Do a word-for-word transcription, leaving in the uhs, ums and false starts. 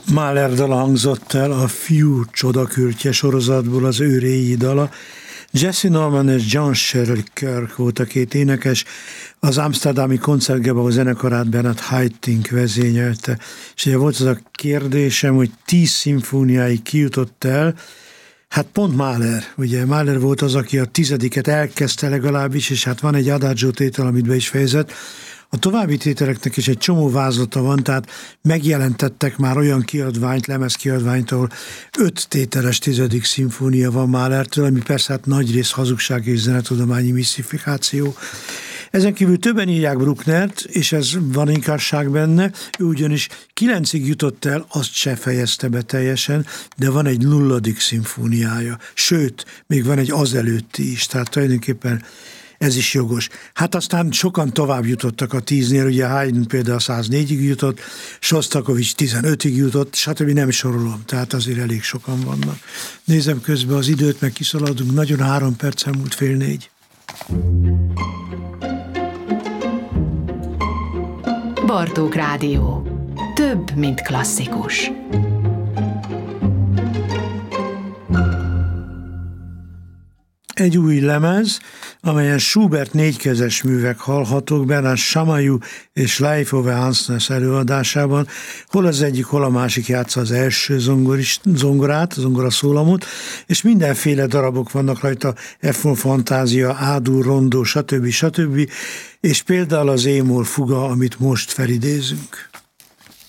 Mahler dala hangzott el a Fiú csodakürtje sorozatból, az ő régi dala. Jesse Norman és John Shirley Kirk volt a két énekes, az amsterdami koncertgebau zenekarát Bernard Haitink vezényelte. És ugye volt az a kérdésem, hogy tíz szimfóniáig kijutott el, hát pont Mahler, ugye Mahler volt az, aki a tizediket elkezdte legalábbis, és hát van egy adagio tétel, amit be is fejezett. A további tételeknek is egy csomó vázlata van, tehát megjelentettek már olyan kiadványt, lemezkiadványt, ahol öt tételes tizedik szimfónia van Mahlertől, ami persze hát nagyrészt hazugság és zenetudományi misztifikáció. Ezen kívül többen írják Brucknert, és ez van inkárság benne, ő ugyanis kilencig jutott el, azt se fejezte be teljesen, de van egy nulladik szimfóniája, sőt, még van egy azelőtti is, tehát tulajdonképpen ez is jogos. Hát aztán sokan tovább jutottak a tíznél, ugye Haydn például száznégyig jutott, Sostakovich tizenötig jutott, stb. Nem sorolom, tehát azért elég sokan vannak. Nézem közben az időt, meg kiszaladunk, nagyon három perc múlt fél négy. Bartók Rádió. Több, mint klasszikus. Egy új lemez, amelyen Schubert négykezes művek hallhatók, Bernard Chamayou és Leif Ove Hansnes előadásában, hol az egyik, hol a másik játsza az első zongoris, zongorát, a zongoraszólamot, és mindenféle darabok vannak rajta, F-moll fantázia, A-dur, rondó, stb. stb. És például az E-moll fuga, amit most felidézünk.